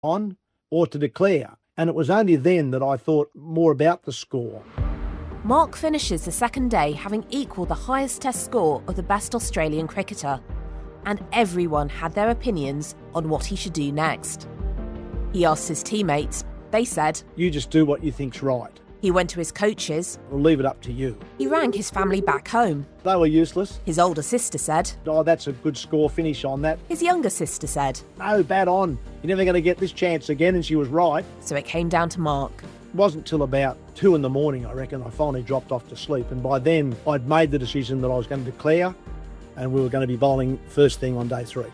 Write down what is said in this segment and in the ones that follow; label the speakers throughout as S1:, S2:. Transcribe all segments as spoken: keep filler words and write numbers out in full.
S1: on or to declare. And it was only then that I thought more about the score.
S2: Mark finishes the second day having equalled the highest test score of the best Australian cricketer. And everyone had their opinions on what he should do next. He asked his teammates. They said,
S1: "You just do what you think's right.
S2: He went to his coaches.
S1: We'll leave it up to you."
S2: He rang his family back home.
S1: They were useless.
S2: His older sister said,
S1: "Oh, that's a good score finish on that."
S2: His younger sister said,
S1: "No, bat on. You're never going to get this chance again," and she was right.
S2: So it came down to Mark.
S1: It wasn't till about two in the morning, I reckon, I finally dropped off to sleep. And by then, I'd made the decision that I was going to declare and we were going to be bowling first thing on day three.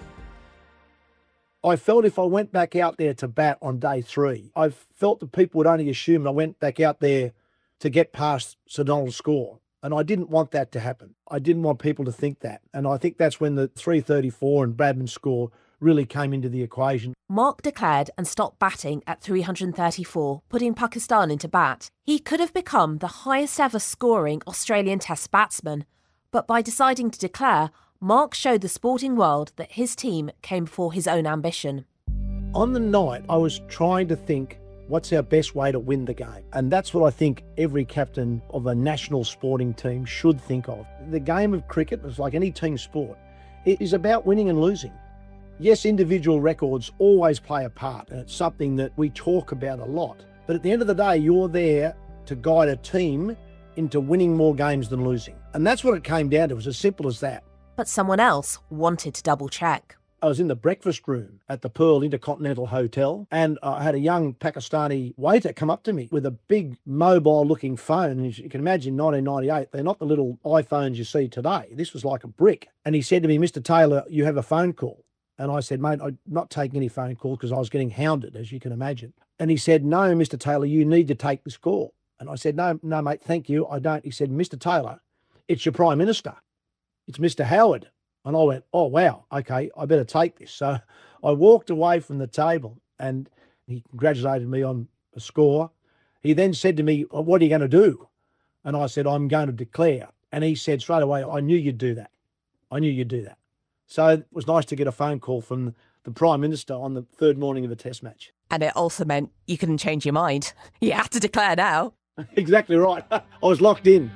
S1: I felt if I went back out there to bat on day three, I felt that people would only assume I went back out there to get past Sir Donald's score. And I didn't want that to happen. I didn't want people to think that. And I think that's when the three thirty-four and Bradman's score really came into the equation.
S2: Mark declared and stopped batting at three hundred thirty-four, putting Pakistan into bat. He could have become the highest ever scoring Australian Test batsman. But by deciding to declare, Mark showed the sporting world that his team came before his own ambition.
S1: On the night, I was trying to think, what's our best way to win the game? And that's what I think every captain of a national sporting team should think of. The game of cricket is like any team sport. It is about winning and losing. Yes, individual records always play a part, and it's something that we talk about a lot. But at the end of the day, you're there to guide a team into winning more games than losing. And that's what it came down to. It was as simple as that.
S2: But someone else wanted to double check.
S1: I was in the breakfast room at the Pearl Intercontinental Hotel, and I had a young Pakistani waiter come up to me with a big mobile-looking phone. And you can imagine nineteen ninety-eight, they're not the little iPhones you see today. This was like a brick. And he said to me, "Mister Taylor, you have a phone call." And I said, "Mate, I'm not taking any phone calls," because I was getting hounded, as you can imagine. And he said, "No, Mister Taylor, you need to take this call." And I said, no, no, mate, thank you, I don't. He said, "Mister Taylor, it's your Prime Minister. It's Mister Howard." And I went, "Oh, wow, okay, I better take this." So I walked away from the table and he congratulated me on a score. He then said to me, "Well, what are you going to do?" And I said, "I'm going to declare." And he said straight away, "I knew you'd do that. I knew you'd do that." So it was nice to get a phone call from the Prime Minister on the third morning of the Test match.
S2: And it also meant you couldn't change your mind. You had to declare now.
S1: Exactly right. I was locked in.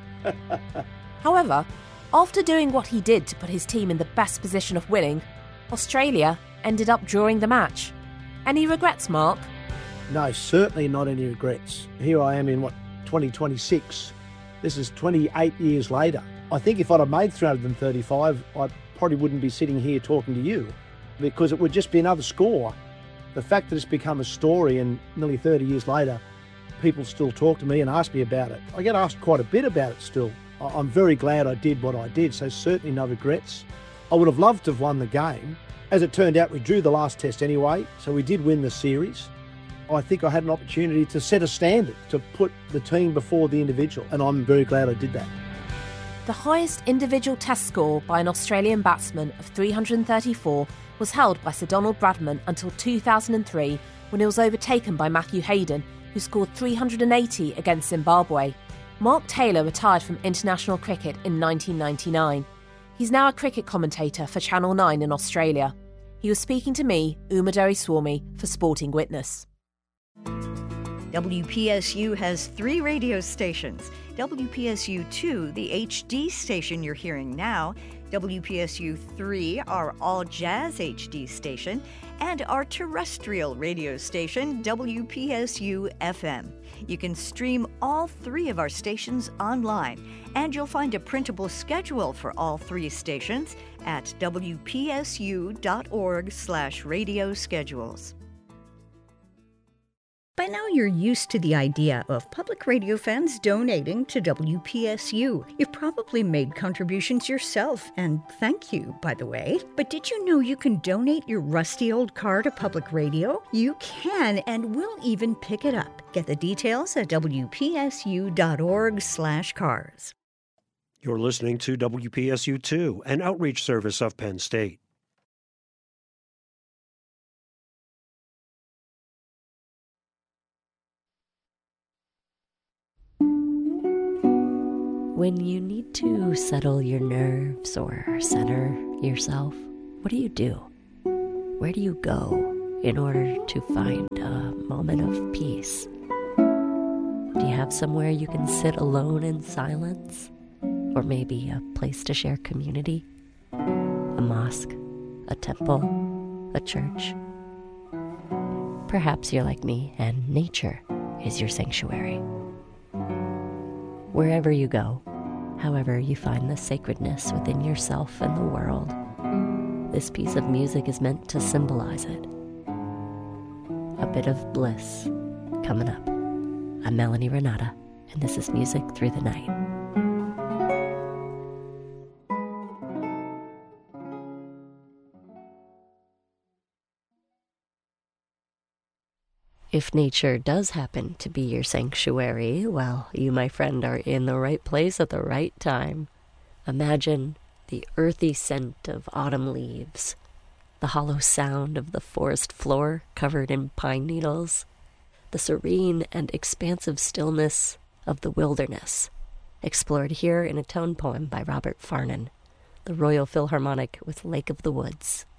S2: However, after doing what he did to put his team in the best position of winning, Australia ended up drawing the match. Any regrets, Mark?
S1: No, certainly not any regrets. Here I am in, what, twenty twenty-six. This is twenty-eight years later. I think if I'd have made three hundred thirty-five, I probably wouldn't be sitting here talking to you, because it would just be another score. The fact that it's become a story and nearly thirty years later, people still talk to me and ask me about it. I get asked quite a bit about it still. I'm very glad I did what I did, so certainly no regrets. I would have loved to have won the game. As it turned out, we drew the last test anyway, so we did win the series. I think I had an opportunity to set a standard, to put the team before the individual, and I'm very glad I did that.
S2: The highest individual test score by an Australian batsman of three hundred thirty-four was held by Sir Donald Bradman until two thousand three, when it was overtaken by Matthew Hayden, who scored three hundred eighty against Zimbabwe. Mark Taylor retired from international cricket in nineteen ninety-nine. He's now a cricket commentator for Channel nine in Australia. He was speaking to me, Uma Doraiswamy, for Sporting Witness.
S3: W P S U has three radio stations. W P S U two, the H D station you're hearing now, W P S U three, our all-jazz H D station, and our terrestrial radio station, W P S U F M. You can stream all three of our stations online, and you'll find a printable schedule for all three stations at W P S U dot org slash radio schedules. By now, you're used to the idea of public radio fans donating to W P S U. You've probably made contributions yourself, and thank you, by the way. But did you know you can donate your rusty old car to public radio? You can, and we'll even pick it up. Get the details at W P S U dot org slash cars.
S4: You're listening to W P S U two, an outreach service of Penn State.
S5: When you need to settle your nerves or center yourself, what do you do? Where do you go? in order to find a moment of peace? Do you have somewhere you can sit alone in silence? Or maybe a place to share community? A mosque, a temple, a church? Perhaps you're like me and nature is your sanctuary. Wherever you go, however you find the sacredness within yourself and the world, this piece of music is meant to symbolize it. A bit of bliss coming up. I'm Melanie Renata, and this is Music Through the Night. If nature does happen to be your sanctuary, well, you, my friend, are in the right place at the right time. Imagine the earthy scent of autumn leaves, the hollow sound of the forest floor covered in pine needles, the serene and expansive stillness of the wilderness, explored here in a tone poem by Robert Farnon, the Royal Philharmonic with Lake of the Woods.